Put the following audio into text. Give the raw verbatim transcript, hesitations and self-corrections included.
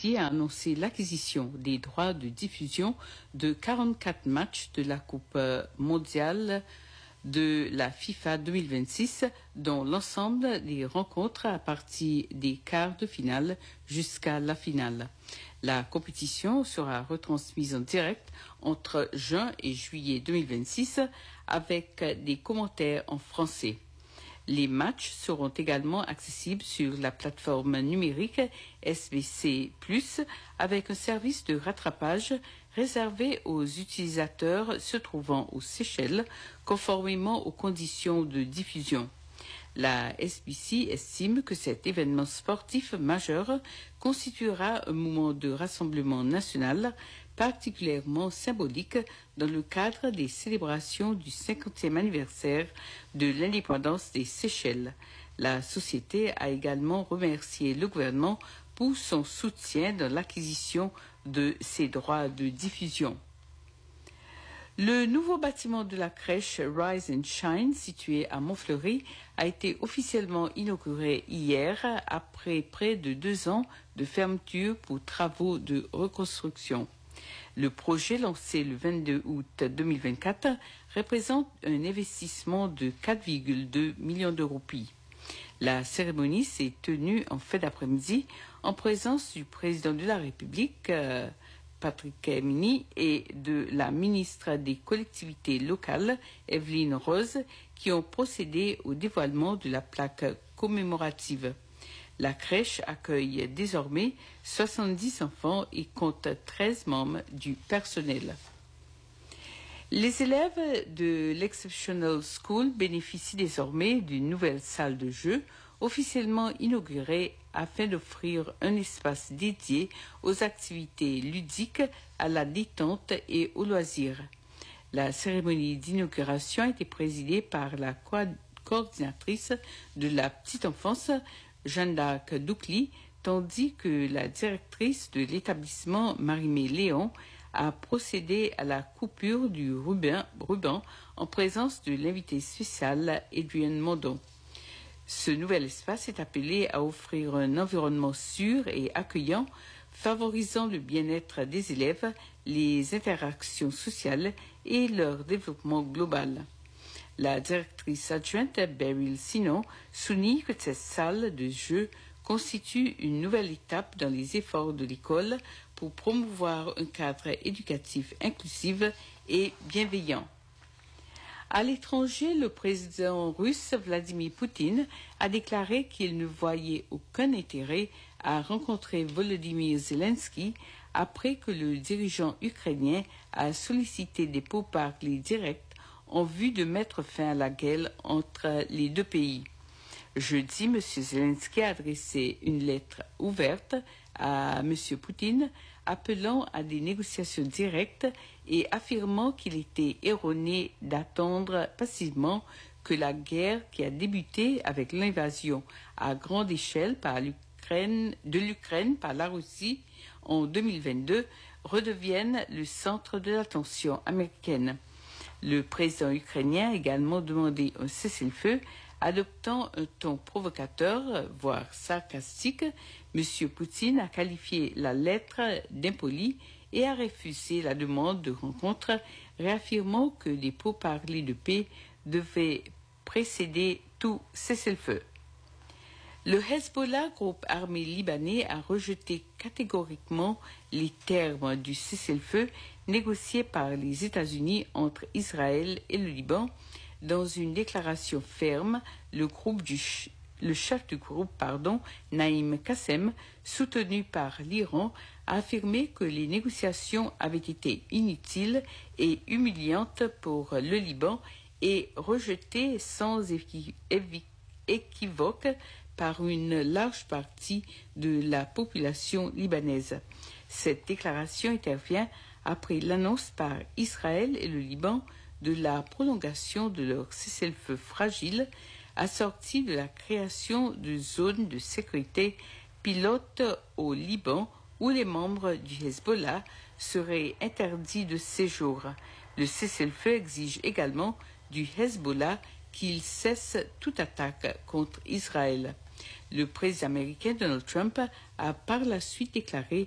Nike a annoncé l'acquisition des droits de diffusion de quarante-quatre matchs de la Coupe mondiale de la FIFA deux mille vingt-six, dont l'ensemble des rencontres à partir des quarts de finale jusqu'à la finale. La compétition sera retransmise en direct entre juin et juillet deux mille vingt-six avec des commentaires en français. Les matchs seront également accessibles sur la plateforme numérique S B C plus, avec un service de rattrapage réservé aux utilisateurs se trouvant aux Seychelles, conformément aux conditions de diffusion. La S B C estime que cet événement sportif majeur constituera un moment de rassemblement national particulièrement symbolique dans le cadre des célébrations du cinquantième anniversaire de l'indépendance des Seychelles. La société a également remercié le gouvernement pour son soutien dans l'acquisition de ces droits de diffusion. Le nouveau bâtiment de la crèche Rise and Shine, situé à Montfleury, a été officiellement inauguré hier après près de deux ans de fermeture pour travaux de reconstruction. Le projet, lancé le vingt-deux août deux mille vingt-quatre, représente un investissement de quatre virgule deux millions de roupies. La cérémonie s'est tenue en fin d'après-midi en présence du président de la République, euh, Patrick Mini, et de la ministre des collectivités locales, Evelyne Rose, qui ont procédé au dévoilement de la plaque commémorative. La crèche accueille désormais soixante-dix enfants et compte treize membres du personnel. Les élèves de l'Exceptional School bénéficient désormais d'une nouvelle salle de jeu officiellement inaugurée afin d'offrir un espace dédié aux activités ludiques, à la détente et aux loisirs. La cérémonie d'inauguration a été présidée par la co- coordinatrice de la petite enfance, Jeanne d'Arc Doucly, tandis que la directrice de l'établissement, Marie-Mé Léon, a procédé à la coupure du ruban, ruban en présence de l'invité spécial Adrienne Mondon. Ce nouvel espace est appelé à offrir un environnement sûr et accueillant, favorisant le bien-être des élèves, les interactions sociales et leur développement global. La directrice adjointe, Beryl Sinon, souligne que cette salle de jeu constitue une nouvelle étape dans les efforts de l'école pour promouvoir un cadre éducatif inclusif et bienveillant. À l'étranger, le président russe Vladimir Poutine a déclaré qu'il ne voyait aucun intérêt à rencontrer Volodymyr Zelensky après que le dirigeant ukrainien a sollicité des pourparlers directs en vue de mettre fin à la guerre entre les deux pays. Jeudi, M. Zelensky a adressé une lettre ouverte à M. Poutine appelant à des négociations directes et affirmant qu'il était erroné d'attendre passivement que la guerre qui a débuté avec l'invasion à grande échelle par l'Ukraine, de l'Ukraine par la Russie en deux mille vingt-deux redevienne le centre de l'attention américaine. Le président ukrainien a également demandé un cessez-le-feu, adoptant un ton provocateur, voire sarcastique. M. Poutine a qualifié la lettre d'impolie et a refusé la demande de rencontre, réaffirmant que les pourparlers de paix devaient précéder tout cessez-le-feu. Le Hezbollah, groupe armé libanais, a rejeté catégoriquement les termes du cessez-le-feu négocié par les États-Unis entre Israël et le Liban. Dans une déclaration ferme, le, groupe du, le chef du groupe, pardon, Naïm Qassem, soutenu par l'Iran, a affirmé que les négociations avaient été inutiles et humiliantes pour le Liban et rejetées sans équi- évi- équivoque par une large partie de la population libanaise. Cette déclaration intervient après l'annonce par Israël et le Liban de la prolongation de leur cessez-le-feu fragile, assortie de la création de zones de sécurité pilote au Liban où les membres du Hezbollah seraient interdits de séjour. Le cessez-le-feu exige également du Hezbollah qu'il cesse toute attaque contre Israël. Le président américain Donald Trump a par la suite déclaré